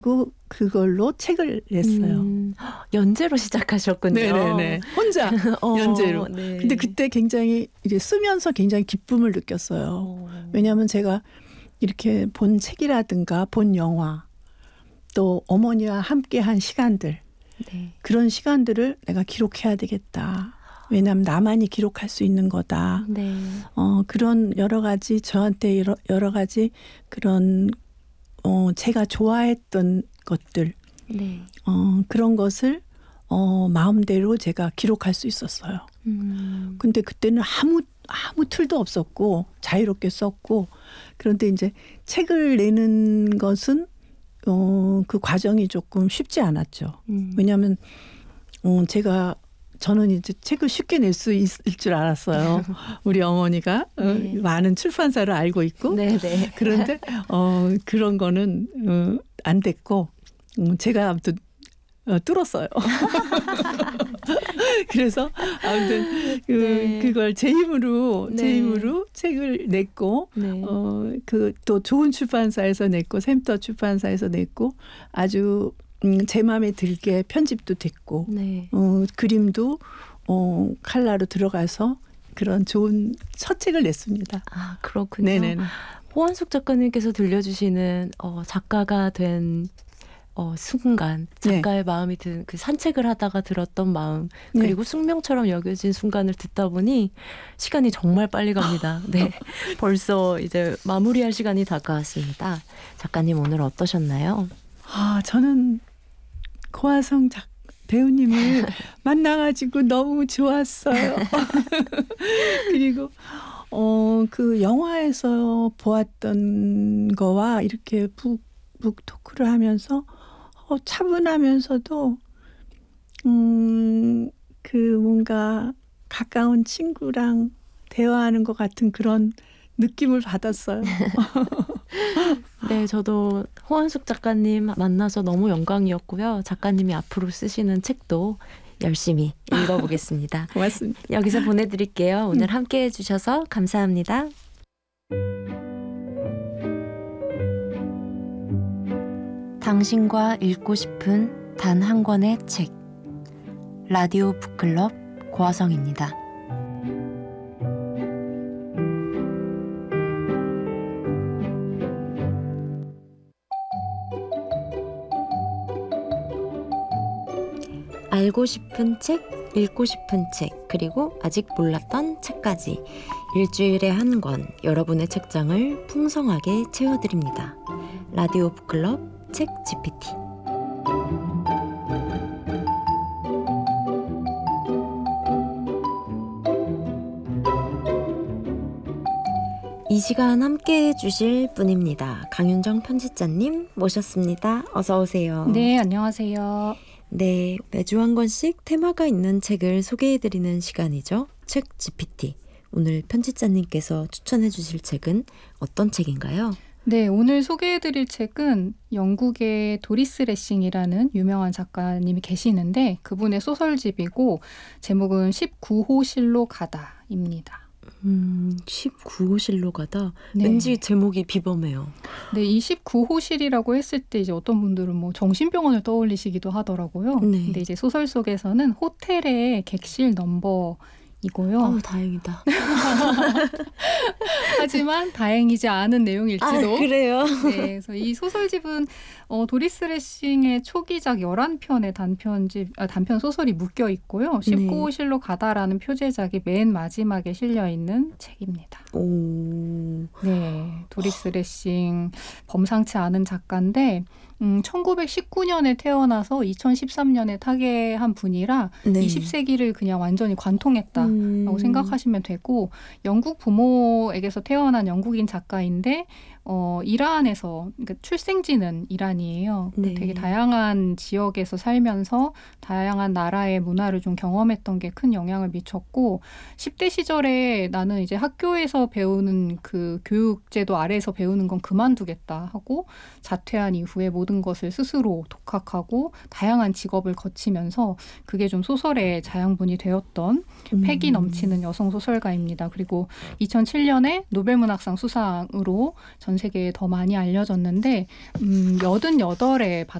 그걸로 책을 냈어요. 연재로 시작하셨군요. 네네네. 혼자 연재로. 네. 근데 그때 굉장히 이제 쓰면서 굉장히 기쁨을 느꼈어요. 왜냐하면 제가 이렇게 본 책이라든가 본 영화 또 어머니와 함께한 시간들 네. 그런 시간들을 내가 기록해야 되겠다. 왜냐하면 나만이 기록할 수 있는 거다. 네. 그런 여러 가지 저한테 여러 가지 그런 제가 좋아했던 것들 네. 그런 것을 마음대로 제가 기록할 수 있었어요. 근데 그때는 아무 틀도 없었고 자유롭게 썼고 그런데 이제 책을 내는 것은 그 과정이 조금 쉽지 않았죠. 왜냐하면 저는 이제 책을 쉽게 낼 수 있을 줄 알았어요. 우리 어머니가 네. 많은 출판사를 알고 있고 네네. 그런데 그런 거는 안 됐고 제가 아무튼 뚫었어요. 그래서 아무튼 그걸 제 힘으로 책을 냈고 네. 그 또 좋은 출판사에서 냈고 샘터 출판사에서 냈고 아주 제 마음에 들게 편집도 됐고 네. 그림도 칼라로 들어가서 그런 좋은 첫 책을 냈습니다. 아, 그렇군요. 네네. 호원숙 작가님께서 들려주시는 작가가 된 순간, 작가의 마음이 든 그 산책을 하다가 들었던 마음, 그리고 숙명처럼 여겨진 순간을 듣다 보니 시간이 정말 빨리 갑니다. 네, 벌써 이제 마무리할 시간이 다가왔습니다. 작가님 오늘 어떠셨나요? 저는 고화성 배우님을 만나가지고 너무 좋았어요. 그리고 그 영화에서 보았던 거와 이렇게 북 토크를 하면서 차분하면서도 그 뭔가 가까운 친구랑 대화하는 것 같은 그런 느낌을 받았어요. 네, 저도 호원숙 작가님 만나서 너무 영광이었고요. 작가님이 앞으로 쓰시는 책도 열심히 읽어보겠습니다. 고맙습니다. 여기서 보내드릴게요. 오늘 함께해 주셔서 감사합니다. 당신과 읽고 싶은 단 한 권의 책. 라디오 북클럽 고화성입니다. 알고 싶은 책, 읽고 싶은 책, 그리고 아직 몰랐던 책까지 일주일에 한 권 여러분의 책장을 풍성하게 채워드립니다. 라디오 북클럽 책 GPT. 이 시간 함께해 주실 분입니다. 강윤정 편집자님 모셨습니다. 어서 오세요. 네, 안녕하세요. 네, 매주 한 권씩 테마가 있는 책을 소개해드리는 시간이죠. 책 GPT. 오늘 편집자님께서 추천해 주실 책은 어떤 책인가요? 네, 오늘 소개해드릴 책은 영국의 도리스 레싱이라는 유명한 작가님이 계시는데 그분의 소설집이고 제목은 19호실로 가다입니다. 19호실로 가다. 네. 왠지 제목이 비범해요. 네, 이 19호실이라고 했을 때 이제 어떤 분들은 뭐 정신병원을 떠올리시기도 하더라고요. 네. 근데 이제 소설 속에서는 호텔의 객실 넘버이고요. 다행이다. 하지만 다행이지 않은 내용일지도. 그래요? 네, 그래서 이 소설집은 도리스 레싱의 초기작 11편의 단편 소설이 묶여 있고요. 19호실로 가다라는 표제작이 맨 마지막에 실려 있는 책입니다. 오. 네, 도리스 레싱 범상치 않은 작가인데 1919년에 태어나서 2013년에 타계한 분이라 네. 20세기를 그냥 완전히 관통했다라고 생각하시면 되고 영국 부모에게서 태어난 영국인 작가인데 이란에서 그러니까 출생지는 이란이에요. 네. 되게 다양한 지역에서 살면서 다양한 나라의 문화를 좀 경험했던 게 큰 영향을 미쳤고 10대 시절에 나는 이제 학교에서 배우는 그 교육제도 아래에서 배우는 건 그만두겠다 하고 자퇴한 이후에 모든 것을 스스로 독학하고 다양한 직업을 거치면서 그게 좀 소설의 자양분이 되었던 패기 넘치는 여성 소설가입니다. 그리고 2007년에 노벨문학상 수상으로 전 전 세계에 더 많이 알려졌는데 88회